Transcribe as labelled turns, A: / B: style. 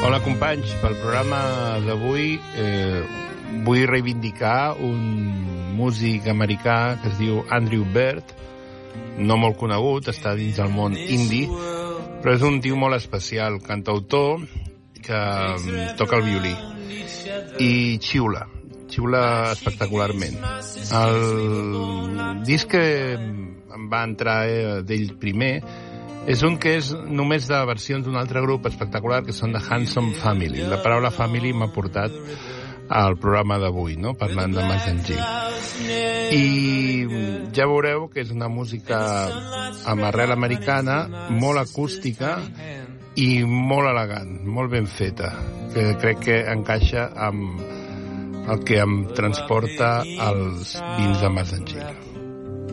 A: Hola, companys. Pel programa d'avui vull reivindicar un músic americà que es diu Andrew Bird, no molt conegut, està dins del món indie, però és un tio molt especial, cantautor, que toca el violí i xiula espectacularment. El disc que em va entrar d'ell primer és un que és només de versions d'un altre grup espectacular, que són The Handsome Family. La paraula family m'ha portat al programa d'avui, no? Parlant de Mazangil. I ja veureu que és una música amb arrel americana, molt acústica i molt elegant, molt ben feta, que crec que encaixa amb el que em transporta als vins de Mazangil.